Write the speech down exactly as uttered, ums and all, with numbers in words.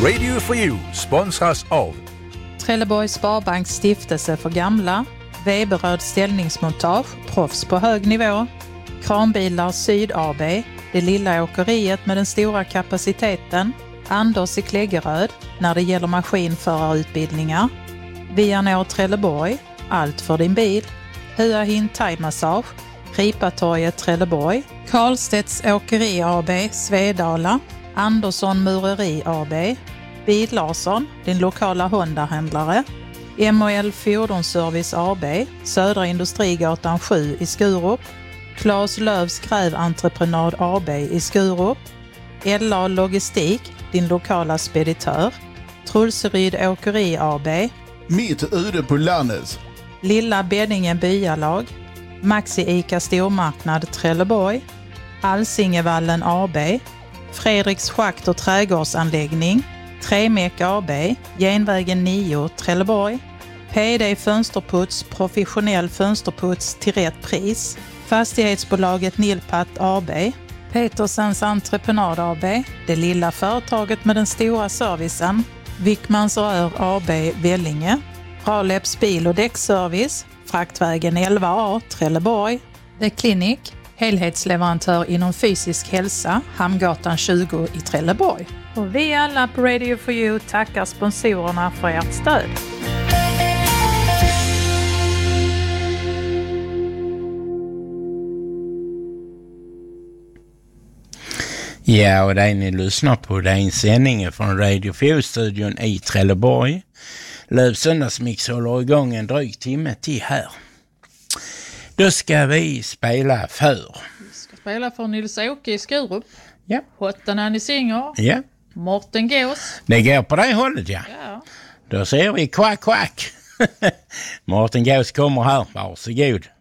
Radio for You sponsras av Trelleborgs Sparbanks stiftelse för gamla, Weberöd ställningsmontage, proffs på hög nivå, Kranbilar Syd A B, det lilla åkeriet med den stora kapaciteten, Anders i Kläggeröd när det gäller maskinförarutbildningar, Vianor Trelleborg, allt för din bil, Hua Hin Thai Massage, Ripatorget Trelleborg, Karlstedts Åkeri A B, Svedala, Andersson Mureri A B, Bil Larsson, din lokala Honda-händlare, M och L Fordonsservice A B, Södra Industrigatan sju i Skurup, Claes Lövs Gräventreprenad A B i Skurup, L A Logistik, din lokala speditör, Trulseryd Åkeri A B, Mitt ute på landet, Lilla Beddinge Byalag, Maxi Ica Stormarknad Trelleborg, Alsingevallen A B, Fredriks Schakt och trädgårdsanläggning, Tremek A B, Genvägen nio Trelleborg, P D Fönsterputs, professionell fönsterputs till rätt pris, Fastighetsbolaget Nilpat A B, Petersens Entreprenad A B, det lilla företaget med den stora servicen, Wickmans Rör A B Vellinge, Raleps bil- och däckservice, Fraktvägen elva A Trelleborg, The Clinic, helhetsleverantör inom fysisk hälsa, Hamngatan tjugo i Trelleborg. Och vi alla på Radio for You tackar sponsorerna för ert stöd. Ja, och det ni lyssnar på det är en sändning från Radio for You-studion i Trelleborg. Lövs söndagsmix håller igång en dryg timme till här. Då ska vi spela för. Vi ska spela för Nils-Åke i Skurup. Ja. Hottan i Singer. Ja. Morten Gås. Det går på det hållet, ja. Ja. Då ser vi kvack, kvack. Morten Gås kommer här. Varsågod.